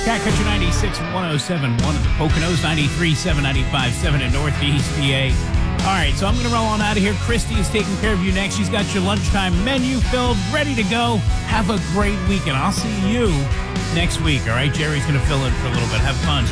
Cat Country 96 and 107.1 in the Poconos, 93.7, 95.7 in Northeast PA. All right, so I'm going to roll on out of here. Christy is taking care of you next. She's got your lunchtime menu filled, ready to go. Have a great weekend. I'll see you next week, all right? Jerry's going to fill in for a little bit. Have fun.